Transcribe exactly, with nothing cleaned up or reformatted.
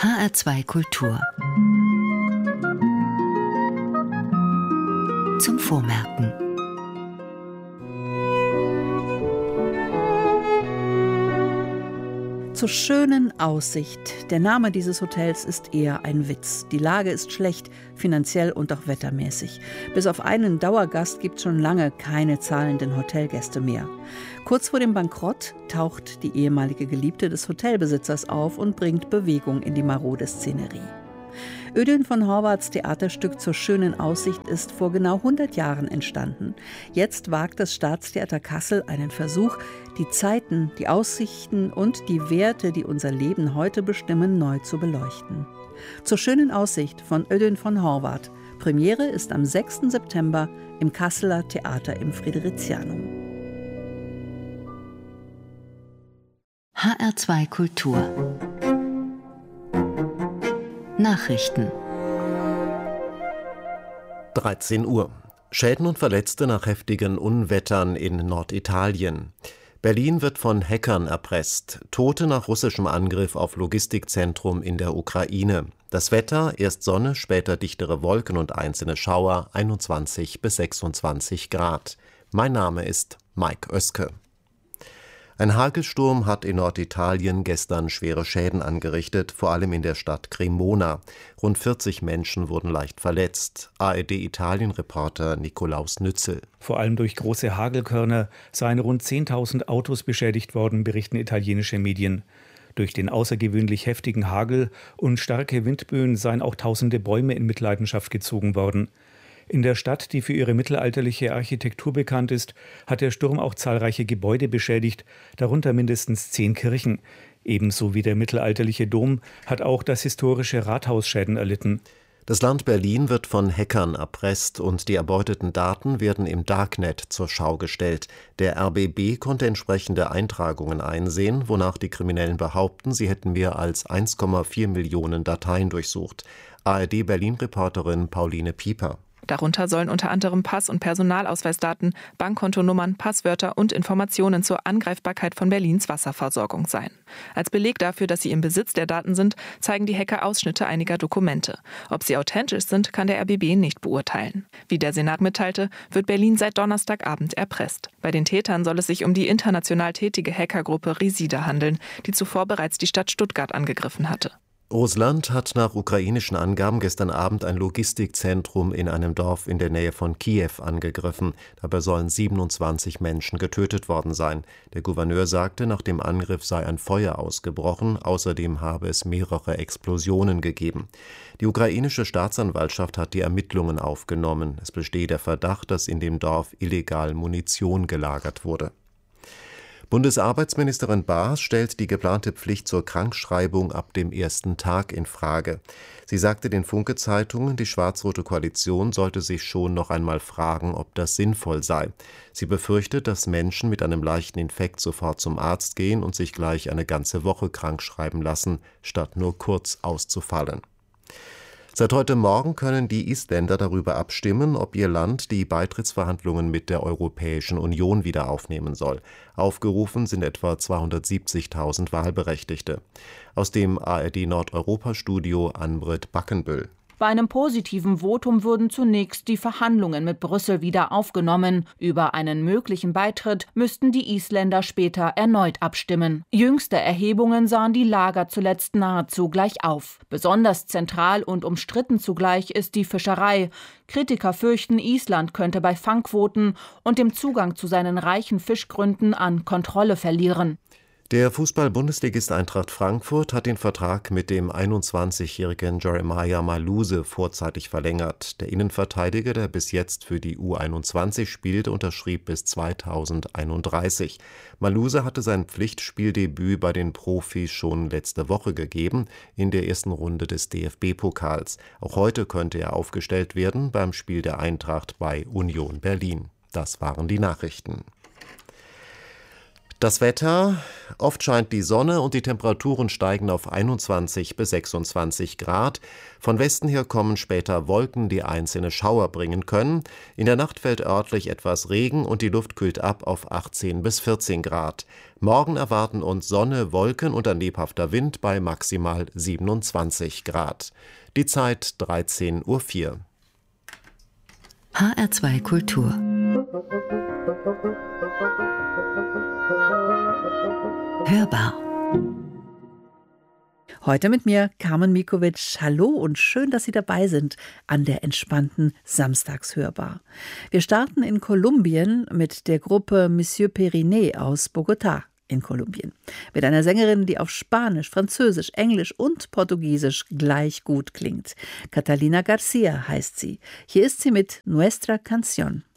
H R zwei Kultur. Zum Vormerken. Zur schönen Aussicht. Der Name dieses Hotels ist eher ein Witz. Die Lage ist schlecht, finanziell und auch wettermäßig. Bis auf einen Dauergast gibt es schon lange keine zahlenden Hotelgäste mehr. Kurz vor dem Bankrott taucht die ehemalige Geliebte des Hotelbesitzers auf und bringt Bewegung in die marode Szenerie. Ödön von Horváths Theaterstück Zur schönen Aussicht ist vor genau hundert Jahren entstanden. Jetzt wagt das Staatstheater Kassel einen Versuch, die Zeiten, die Aussichten und die Werte, die unser Leben heute bestimmen, neu zu beleuchten. Zur schönen Aussicht von Ödön von Horváth. Premiere ist am sechsten September im Kasseler Theater im Fridericianum. H R zwei Kultur. Nachrichten. dreizehn Uhr. Schäden und Verletzte nach heftigen Unwettern in Norditalien. Berlin wird von Hackern erpresst. Tote nach russischem Angriff auf Logistikzentrum in der Ukraine. Das Wetter: erst Sonne, später dichtere Wolken und einzelne Schauer, einundzwanzig bis sechsundzwanzig Grad. Mein Name ist Mike Oeske. Ein Hagelsturm hat in Norditalien gestern schwere Schäden angerichtet, vor allem in der Stadt Cremona. Rund vierzig Menschen wurden leicht verletzt. A R D-Italien-Reporter Nikolaus Nützel. Vor allem durch große Hagelkörner seien rund zehntausend Autos beschädigt worden, berichten italienische Medien. Durch den außergewöhnlich heftigen Hagel und starke Windböen seien auch tausende Bäume in Mitleidenschaft gezogen worden. In der Stadt, die für ihre mittelalterliche Architektur bekannt ist, hat der Sturm auch zahlreiche Gebäude beschädigt, darunter mindestens zehn Kirchen. Ebenso wie der mittelalterliche Dom hat auch das historische Rathaus Schäden erlitten. Das Land Berlin wird von Hackern erpresst und die erbeuteten Daten werden im Darknet zur Schau gestellt. Der R B B konnte entsprechende Eintragungen einsehen, wonach die Kriminellen behaupten, sie hätten mehr als eins Komma vier Millionen Dateien durchsucht. A R D-Berlin-Reporterin Pauline Pieper. Darunter sollen unter anderem Pass- und Personalausweisdaten, Bankkontonummern, Passwörter und Informationen zur Angreifbarkeit von Berlins Wasserversorgung sein. Als Beleg dafür, dass sie im Besitz der Daten sind, zeigen die Hacker Ausschnitte einiger Dokumente. Ob sie authentisch sind, kann der R B B nicht beurteilen. Wie der Senat mitteilte, wird Berlin seit Donnerstagabend erpresst. Bei den Tätern soll es sich um die international tätige Hackergruppe Risida handeln, die zuvor bereits die Stadt Stuttgart angegriffen hatte. Russland hat nach ukrainischen Angaben gestern Abend ein Logistikzentrum in einem Dorf in der Nähe von Kiew angegriffen. Dabei sollen siebenundzwanzig Menschen getötet worden sein. Der Gouverneur sagte, nach dem Angriff sei ein Feuer ausgebrochen. Außerdem habe es mehrere Explosionen gegeben. Die ukrainische Staatsanwaltschaft hat die Ermittlungen aufgenommen. Es bestehe der Verdacht, dass in dem Dorf illegal Munition gelagert wurde. Bundesarbeitsministerin Baas stellt die geplante Pflicht zur Krankschreibung ab dem ersten Tag in Frage. Sie sagte den Funke-Zeitungen, die schwarz-rote Koalition sollte sich schon noch einmal fragen, ob das sinnvoll sei. Sie befürchtet, dass Menschen mit einem leichten Infekt sofort zum Arzt gehen und sich gleich eine ganze Woche krankschreiben lassen, statt nur kurz auszufallen. Seit heute Morgen können die Isländer darüber abstimmen, ob ihr Land die Beitrittsverhandlungen mit der Europäischen Union wieder aufnehmen soll. Aufgerufen sind etwa zweihundertsiebzigtausend Wahlberechtigte. Aus dem A R D-Nordeuropa-Studio Ann-Britt Backenbüll. Bei einem positiven Votum würden zunächst die Verhandlungen mit Brüssel wieder aufgenommen. Über einen möglichen Beitritt müssten die Isländer später erneut abstimmen. Jüngste Erhebungen sahen die Lager zuletzt nahezu gleich auf. Besonders zentral und umstritten zugleich ist die Fischerei. Kritiker fürchten, Island könnte bei Fangquoten und dem Zugang zu seinen reichen Fischgründen an Kontrolle verlieren. Der Fußball-Bundesligist Eintracht Frankfurt hat den Vertrag mit dem einundzwanzigjährigen Jeremiah Maluse vorzeitig verlängert. Der Innenverteidiger, der bis jetzt für die U einundzwanzig spielt, unterschrieb bis zweitausendeinunddreißig. Maluse hatte sein Pflichtspieldebüt bei den Profis schon letzte Woche gegeben, in der ersten Runde des D F B-Pokals. Auch heute könnte er aufgestellt werden beim Spiel der Eintracht bei Union Berlin. Das waren die Nachrichten. Das Wetter: Oft scheint die Sonne und die Temperaturen steigen auf einundzwanzig bis sechsundzwanzig Grad. Von Westen her kommen später Wolken, die einzelne Schauer bringen können. In der Nacht fällt örtlich etwas Regen und die Luft kühlt ab auf achtzehn bis vierzehn Grad. Morgen erwarten uns Sonne, Wolken und ein lebhafter Wind bei maximal siebenundzwanzig Grad. Die Zeit dreizehn Uhr vier. H R zwei Kultur. Hörbar. Heute mit mir Carmen Mikovic. Hallo und schön, dass Sie dabei sind an der entspannten Samstagshörbar. Wir starten in Kolumbien mit der Gruppe Monsieur Periné aus Bogotá in Kolumbien. Mit einer Sängerin, die auf Spanisch, Französisch, Englisch und Portugiesisch gleich gut klingt. Catalina García heißt sie. Hier ist sie mit Nuestra Canción.